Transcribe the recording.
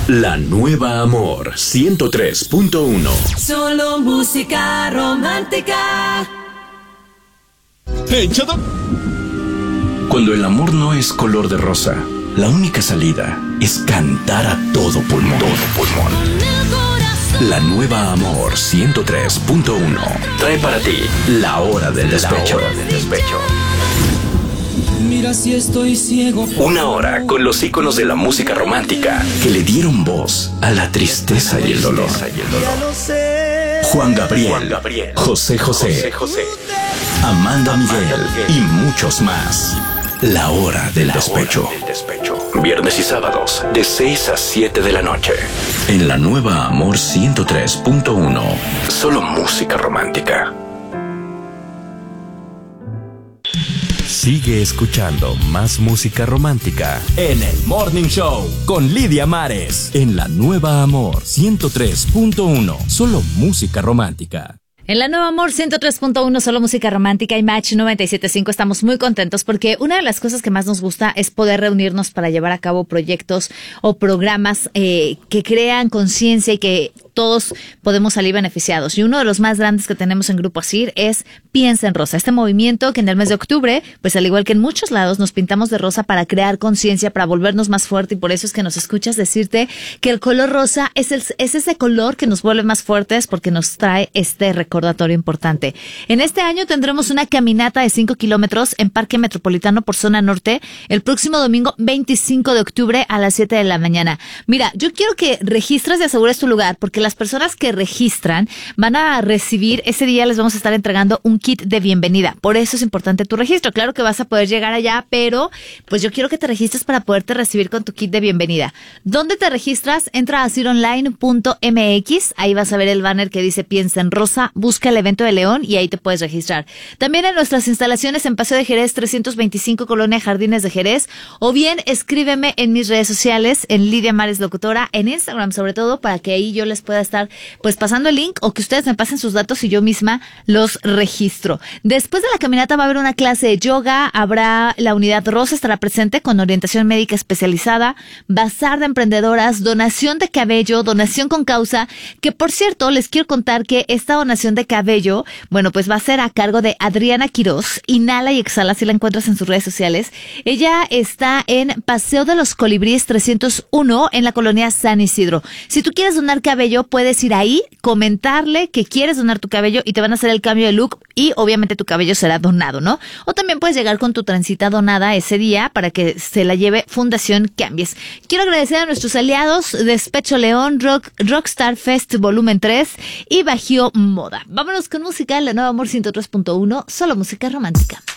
La Nueva Amor 103.1. Solo música romántica. Hey, shut up. Cuando el amor no es color de rosa, la única salida es cantar a todo pulmón. La Nueva Amor 103.1 trae para ti La Hora del Despecho. Mira si estoy ciego. Una hora con los íconos de la música romántica que le dieron voz a la tristeza y el dolor. Juan Gabriel, José José, Amanda Miguel y muchos más. La Hora del Despecho. Viernes y sábados de 6 a 7 de la noche. En La Nueva Amor 103.1. Solo música romántica. Sigue escuchando más música romántica en el Morning Show con Lidia Mares en La Nueva Amor 103.1. Solo música romántica. En La Nueva Amor 103.1, solo música romántica y Match 97.5 estamos muy contentos porque una de las cosas que más nos gusta es poder reunirnos para llevar a cabo proyectos o programas que crean conciencia y que todos podemos salir beneficiados. Y uno de los más grandes que tenemos en Grupo Asir es Piensa en Rosa. Este movimiento que en el mes de octubre, pues al igual que en muchos lados, nos pintamos de rosa para crear conciencia, para volvernos más fuerte, y por eso es que nos escuchas decirte que el color rosa es ese color que nos vuelve más fuertes porque nos trae este recordatorio importante. En este año tendremos una caminata de 5 kilómetros en Parque Metropolitano por Zona Norte el próximo domingo 25 de octubre a las 7 de la mañana. Mira, yo quiero que registres y asegures tu lugar porque las personas que registran van a recibir, ese día les vamos a estar entregando un kit de bienvenida. Por eso es importante tu registro. Claro que vas a poder llegar allá, pero pues yo quiero que te registres para poderte recibir con tu kit de bienvenida. ¿Dónde te registras? Entra a asironline.mx, ahí vas a ver el banner que dice Piensa en Rosa, busca el evento de León y ahí te puedes registrar. También en nuestras instalaciones en Paseo de Jerez 325, Colonia Jardines de Jerez, o bien escríbeme en mis redes sociales, en Lidia Mares Locutora, en Instagram sobre todo, para que ahí yo les pueda estar pues pasando el link o que ustedes me pasen sus datos y yo misma los registro. Después de la caminata va a haber una clase de yoga, habrá la unidad rosa, estará presente con orientación médica especializada, bazar de emprendedoras, donación de cabello, donación con causa, que por cierto les quiero contar que esta donación de cabello, bueno, pues va a ser a cargo de Adriana Quiroz. Inhala y exhala, si la encuentras en sus redes sociales. Ella está en Paseo de los Colibríes 301 en la colonia San Isidro. Si tú quieres donar cabello, puedes ir ahí, comentarle que quieres donar tu cabello y te van a hacer el cambio de look y obviamente tu cabello será donado, ¿no? O también puedes llegar con tu trencita donada ese día para que se la lleve Fundación Cambies. Quiero agradecer a nuestros aliados Despecho León, Rockstar Fest Volumen 3 y Bajío Moda. Vámonos con música en La Nueva Amor 103.1, solo música romántica.